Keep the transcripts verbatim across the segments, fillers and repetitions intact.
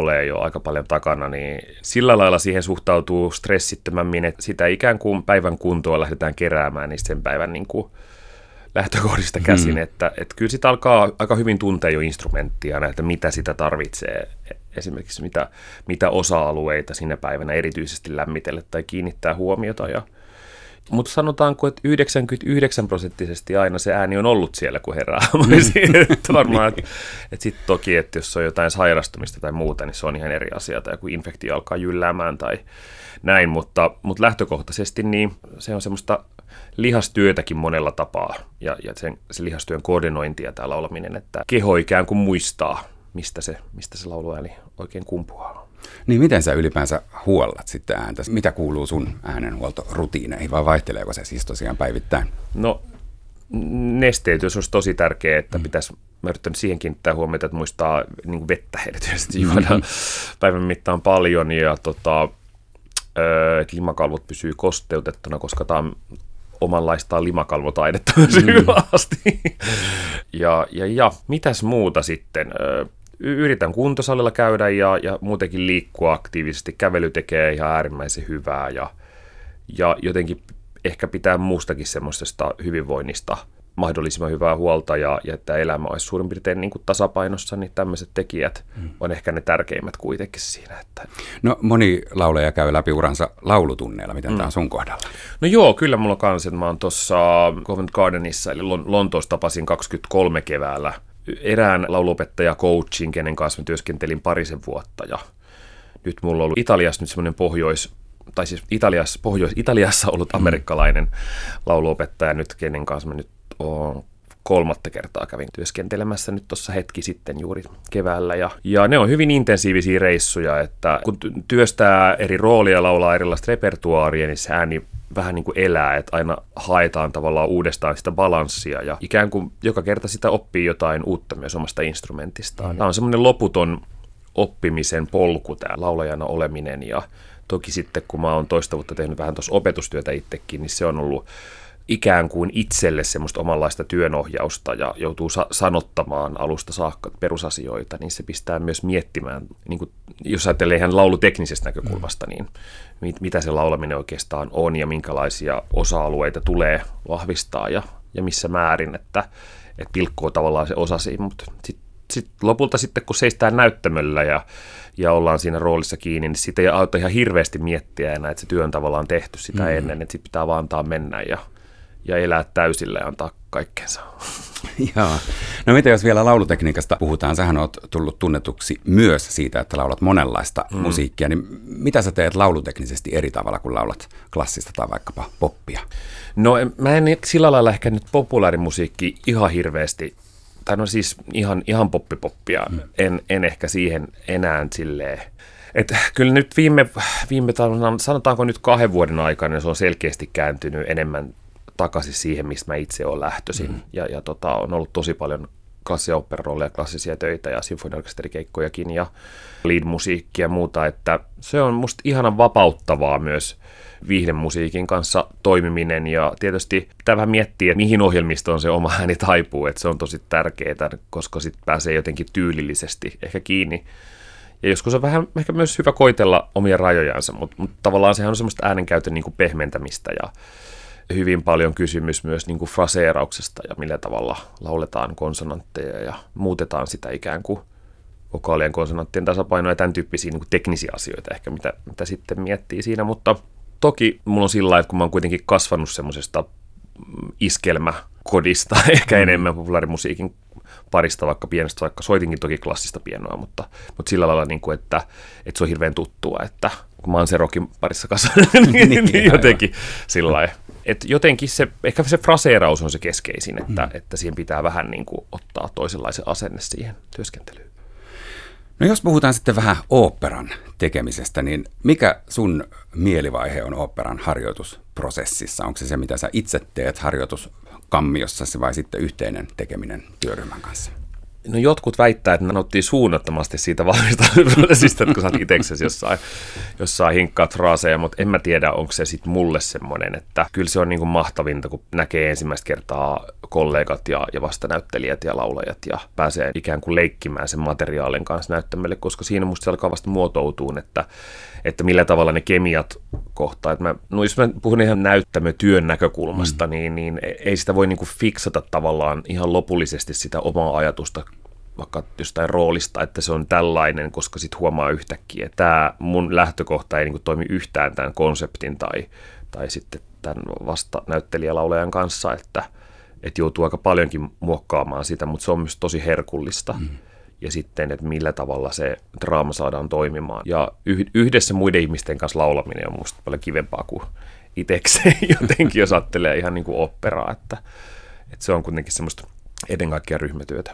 olemaan jo aika paljon takana, niin sillä lailla siihen suhtautuu stressittömämmin, että sitä ikään kuin päivän kuntoa lähdetään keräämään niin sen päivän niin kuin lähtökohdista käsin, hmm. että, että kyllä sitä alkaa aika hyvin tuntea jo instrumenttia, että mitä sitä tarvitsee, esimerkiksi mitä, mitä osa-alueita sinä päivänä erityisesti lämmitellä tai kiinnittää huomiota. Ja, mutta sanotaanko, että yhdeksänkymmentäyhdeksän prosenttisesti aina se ääni on ollut siellä, kun herää aamuisin. että varmaan, että, että sitten toki, että jos on jotain sairastumista tai muuta, niin se on ihan eri asia, tai kun infektio alkaa jylläämään tai näin, mutta, mutta lähtökohtaisesti niin se on semmoista lihastyötäkin monella tapaa, ja, ja sen, se lihastyön koordinointi ja tämä laulaminen, että keho ikään kuin muistaa, mistä se, mistä se lauluääni oikein kumpuaa. Niin miten sä ylipäänsä huollat sitten ääntä? Mitä kuuluu sun äänenhuoltorutiineihin, vai vaihteleeko se siis tosiaan päivittäin? No nesteytys olisi tosi tärkeää, että mm. pitäisi, mä yritän siihen kiinnittää huomiota, että muistaa niin vettä erityisesti juoda mm-hmm. päivän mittaan paljon, ja tota, että limakalvot pysyy kosteutettuna, koska tämä on omanlaistaan limakalvotaidetta myös mm. hyvästi. ja, ja, ja mitäs muuta sitten? Yritän kuntosalilla käydä ja, ja muutenkin liikkua aktiivisesti. Kävely tekee ihan äärimmäisen hyvää ja, ja jotenkin ehkä pitää muustakin semmoisesta hyvinvoinnista mahdollisimman hyvää huolta ja, ja että elämä olisi suurin piirtein niin kuin tasapainossa, niin tämmöiset tekijät mm. on ehkä ne tärkeimmät kuitenkin siinä. Että... No moni laulaja käy läpi uransa laulutunneilla. Miten mm. tämä on sun kohdalla? No joo, kyllä mulla on kans, että mä oon tuossa Covent Gardenissa, eli Lontoossa tapasin kaksikymmentäkolme keväällä erään lauluopettaja coachin, kenen kanssa mä työskentelin parisen vuotta, ja nyt mulla on ollut Italiassa nyt semmoinen pohjois, tai siis Italiassa, Pohjois-Italiassa ollut amerikkalainen lauluopettaja nyt, kenen kanssa mä nyt oon kolmatta kertaa kävin työskentelemässä nyt tuossa hetki sitten juuri keväällä, ja, ja ne on hyvin intensiivisiä reissuja, että kun työstää eri roolia ja laulaa erilaista repertuaaria, niin se ääni vähän niin kuin elää, että aina haetaan tavallaan uudestaan sitä balanssia ja ikään kuin joka kerta sitä oppii jotain uutta myös omasta instrumentistaan. Mm. Tämä on semmoinen loputon oppimisen polku, tämä laulajana oleminen, ja toki sitten kun mä oon toista vuotta tehnyt vähän tuossa opetustyötä itsekin, niin se on ollut ikään kuin itselle semmoista omanlaista työnohjausta ja joutuu sa- sanottamaan alusta saakka perusasioita, niin se pistää myös miettimään, niin kuin, jos ajattelee ihan lauluteknisestä näkökulmasta, niin mit- mitä se laulaminen oikeastaan on ja minkälaisia osa-alueita tulee vahvistaa ja, ja missä määrin, että, että pilkkoo tavallaan se osasi, mutta sitten sit lopulta sitten kun seistään näyttämöllä ja, ja ollaan siinä roolissa kiinni, niin sitä ei auta ihan hirveästi miettiä enää, että se työ on tavallaan tehty sitä mm. ennen, että sitten pitää vaan antaa mennä ja ja elää täysillä ja antaa kaikkeensa. Joo. No mitä jos vielä laulutekniikasta puhutaan? Sähän oot tullut tunnetuksi myös siitä, että laulat monenlaista mm. musiikkia. Niin mitä sä teet lauluteknisesti eri tavalla, kun laulat klassista tai vaikkapa poppia? No mä en sillä lailla ehkä nyt populaarimusiikki ihan hirveästi, tai no siis ihan, ihan poppipoppia, mm. en, en ehkä siihen enää silleen. Että kyllä nyt viime, viime sanotaanko nyt kahden vuoden aikana se on selkeästi kääntynyt enemmän takaisin siihen, mistä mä itse olen lähtöisin. Mm. Ja, ja tota, on ollut tosi paljon klassisia oopperarooleja, klassisia töitä ja sinfoniaorkesterikeikkojakin ja lead-musiikkia ja muuta. Että se on musta ihanan vapauttavaa myös viihdemusiikin kanssa toimiminen. Ja tietysti pitää vähän miettiä, että mihin ohjelmistoon se oma ääni taipuu. Että se on tosi tärkeää, koska sitten pääsee jotenkin tyylillisesti ehkä kiinni. Ja joskus on vähän ehkä myös hyvä koitella omia rajojansa, mutta, mutta tavallaan sehän on semmoista äänenkäytön niin kuin pehmentämistä ja hyvin paljon kysymys myös niin kuin fraseerauksesta ja millä tavalla lauletaan konsonantteja ja muutetaan sitä ikään kuin vokaalien konsonanttien tasapainoa ja tämän tyyppisiä niin kuin teknisiä asioita ehkä, mitä, mitä sitten miettii siinä. Mutta toki mulla on sillä lailla, että kun mä oon kuitenkin kasvanut semmoisesta iskelmäkodista, ehkä mm. enemmän populaarimusiikin parista, vaikka pienestä, vaikka soitinkin toki klassista pienoa, mutta, mutta sillä lailla, niin kuin, että, että se on hirveän tuttua, että kun mä oon se rockin parissa kasvanut, niin, niin jotenkin sillä lailla. Että jotenkin se, ehkä se fraseeraus on se keskeisin, että, mm. että siihen pitää vähän niin kuin ottaa toisenlaisen asenne siihen työskentelyyn. No jos puhutaan sitten vähän oopperan tekemisestä, niin mikä sun mielivaihe on oopperan harjoitusprosessissa? Onko se se, mitä sä itse teet harjoituskammiossasi vai sitten yhteinen tekeminen työryhmän kanssa? No jotkut väittää, että ne nauttii suunnattomasti siitä valmistautumisesta, että kun sä oot itseksesi jossain, jossain hinkkaat fraaseja, mutta en mä tiedä, onko se sitten mulle semmoinen, että kyllä se on niin kuin mahtavinta, kun näkee ensimmäistä kertaa kollegat ja, ja vastanäyttelijät ja laulajat ja pääsee ikään kuin leikkimään sen materiaalin kanssa näyttämölle, koska siinä musta se alkaa vasta muotoutuun, että, että millä tavalla ne kemiat kohtaa. Että mä, no jos mä puhun ihan näyttämötyön näkökulmasta, mm. niin, niin ei sitä voi niin kuin fiksata tavallaan ihan lopullisesti sitä omaa ajatusta vaikka jostain roolista, että se on tällainen, koska sitten huomaa yhtäkkiä, että tämä mun lähtökohta ei niin kuin toimi yhtään tämän konseptin tai, tai sitten tämän vastanäyttelijälaulajan kanssa, että, että joutuu aika paljonkin muokkaamaan sitä, mutta se on myös tosi herkullista. Mm. Ja sitten, että millä tavalla se draama saadaan toimimaan. Ja yhdessä muiden ihmisten kanssa laulaminen on musta paljon kivempaa kuin itsekseen jotenkin, jos ajattelee ihan niin kuin operaa, että, että se on kuitenkin semmoista ennen kaikkea ryhmätyötä.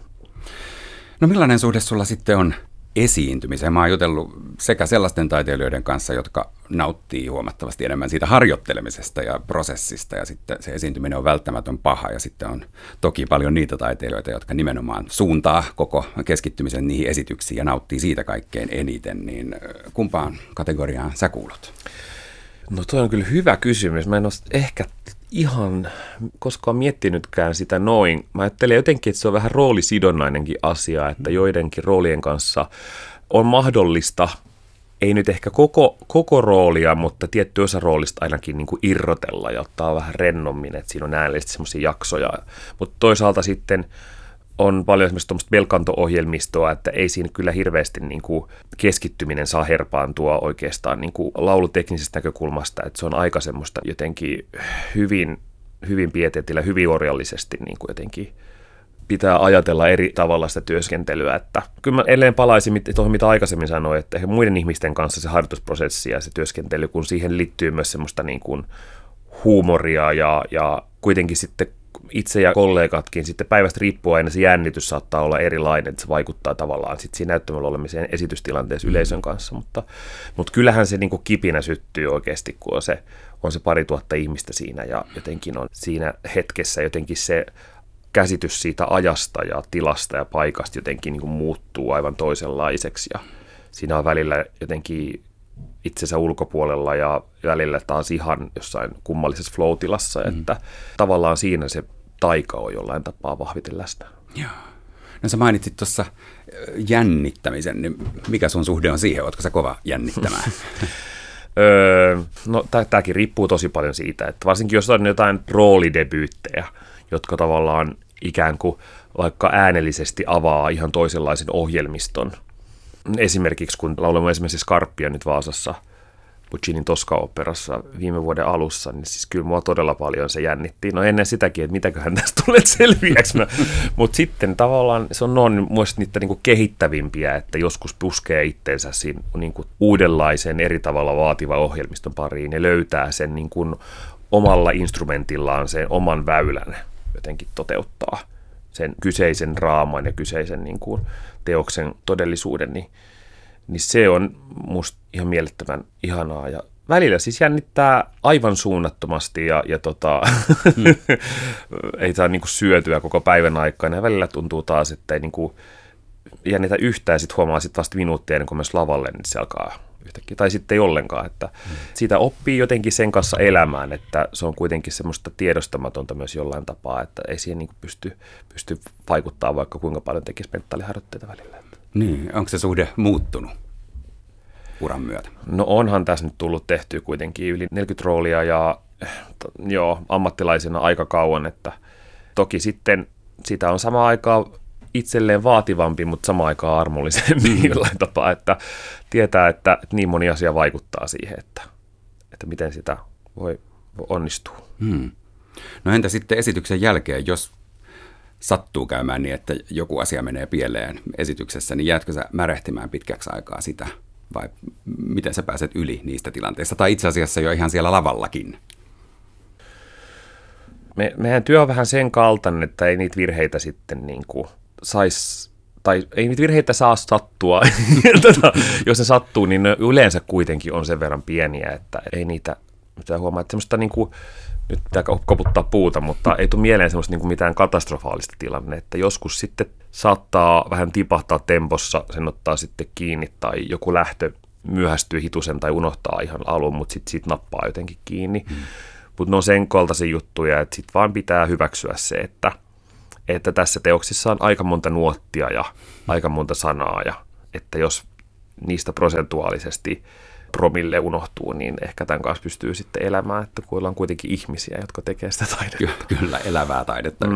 No millainen suhde sulla sitten on esiintymiseen? Mä oon jutellut sekä sellaisten taiteilijoiden kanssa, jotka nauttii huomattavasti enemmän siitä harjoittelemisesta ja prosessista, ja sitten se esiintyminen on välttämätön paha, ja sitten on toki paljon niitä taiteilijoita, jotka nimenomaan suuntaa koko keskittymisen niihin esityksiin ja nauttii siitä kaikkein eniten, niin kumpaan kategoriaan sä kuulut? No toi on kyllä hyvä kysymys. Mä en ole ehkä ihan koskaan miettinytkään sitä noin. Mä ajattelen jotenkin, että se on vähän roolisidonnainenkin asia, että joidenkin roolien kanssa on mahdollista, ei nyt ehkä koko, koko roolia, mutta tietty osa roolista ainakin niin kuin irrotella ja ottaa vähän rennommin, että siinä on äänellisesti semmoisia jaksoja. Mutta toisaalta sitten on paljon esimerkiksi tuommoista belkanto-ohjelmistoa, että ei siinä kyllä hirveästi niin kuin keskittyminen saa herpaantua oikeastaan niin kuin lauluteknisestä näkökulmasta, että se on aika semmoista jotenkin hyvin, hyvin pieteetillä, hyvin orjallisesti niin kuin jotenkin pitää ajatella eri tavalla sitä työskentelyä, että kyllä mä edelleen palaisin tuohon, mitä aikaisemmin sanoin, että muiden ihmisten kanssa se harjoitusprosessi ja se työskentely, kun siihen liittyy myös semmoista niin kuin huumoria ja, ja kuitenkin sitten itse ja kollegatkin sitten päivästä riippuen aina se jännitys saattaa olla erilainen, että se vaikuttaa tavallaan sitten siinä näyttämällä olemiseen esitystilanteessa yleisön kanssa, mutta, mutta kyllähän se niin kuin kipinä syttyy oikeasti, kun on se, on se pari tuhatta ihmistä siinä ja jotenkin on siinä hetkessä jotenkin se käsitys siitä ajasta ja tilasta ja paikasta jotenkin niin kuin muuttuu aivan toisenlaiseksi ja siinä on välillä jotenkin itsensä ulkopuolella ja välillä taas ihan jossain kummallisessa flow-tilassa, mm. että tavallaan siinä se taika on jollain tapaa vahviten läsnä. Joo. No sä mainitsit tuossa jännittämisen, niin mikä sun suhde on siihen? Ootko sä kova jännittämään? öö, no tämäkin riippuu tosi paljon siitä, että varsinkin jos on jotain roolidebyyttejä, jotka tavallaan ikään kuin vaikka äänellisesti avaa ihan toisenlaisen ohjelmiston. Esimerkiksi kun laulamme esimerkiksi Scarpia nyt Vaasassa Puccinin Tosca-operassa viime vuoden alussa, niin siis kyllä mua todella paljon se jännitti. No ennen sitäkin, että mitäköhän tästä tulee selviäksi. Mutta sitten tavallaan se on noin muista niitä niinku kehittävimpiä, että joskus puskee itteensä siinä niinku uudenlaisen eri tavalla vaativan ohjelmiston pariin ja löytää sen niinku omalla instrumentillaan sen oman väylän jotenkin toteuttaa sen kyseisen draaman ja kyseisen niin kuin teoksen todellisuuden, niin, niin se on musta ihan mielettömän ihanaa. Ja välillä siis jännittää aivan suunnattomasti ja, ja tota, mm. ei saa niin kuin syötyä koko päivän aikana. Ja välillä tuntuu taas, että ei niin kuin jännitä yhtään ja sitten huomaa sit vasta minuuttia ennen kuin myös lavalle, niin se alkaa yhtäkkiä. Tai sitten ei ollenkaan. Että mm. siitä oppii jotenkin sen kanssa elämään, että se on kuitenkin semmoista tiedostamatonta myös jollain tapaa, että ei siihen niin kuin pysty, pysty vaikuttaa vaikka kuinka paljon tekisi mentaaliharjoitteita välillä. Niin, onko se suhde muuttunut uran myötä? No onhan tässä nyt tullut tehtyä kuitenkin yli neljäkymmentä roolia ja to, joo, ammattilaisena aika kauan, että toki sitten sitä on samaan aikaan itselleen vaativampi, mutta samaan aikaan armollisempi mm. jollain tapaa, että tietää, että niin moni asia vaikuttaa siihen, että, että miten sitä voi onnistua. Hmm. No entä sitten esityksen jälkeen, jos sattuu käymään niin, että joku asia menee pieleen esityksessä, niin jäätkö sä märehtimään pitkäksi aikaa sitä, vai miten sä pääset yli niistä tilanteista, tai itse asiassa jo ihan siellä lavallakin? Me, meidän työ on vähän sen kaltainen, että ei niitä virheitä sitten niin kuin saisi, tai ei niitä virheitä saa sattua. Jos ne sattuu, niin ne yleensä kuitenkin on sen verran pieniä, että ei niitä mitään huomaa. Että semmoista niin kuin nyt pitää koputtaa puuta, mutta ei tule mieleen semmoista niin kuin mitään katastrofaalista tilannetta. Joskus sitten saattaa vähän tipahtaa tempossa, sen ottaa sitten kiinni, tai joku lähtö myöhästyy hitusen tai unohtaa ihan alun, mutta sitten siitä nappaa jotenkin kiinni. Mm. Mutta ne on sen kaltaisia juttuja, että sitten vaan pitää hyväksyä se, että, että tässä teoksissa on aika monta nuottia ja aika monta sanaa, ja että jos niistä prosentuaalisesti promille unohtuu, niin ehkä tämän kanssa pystyy sitten elämään, että kun ollaan kuitenkin ihmisiä, jotka tekee sitä taidetta. Kyllä, elävää taidetta. Mm.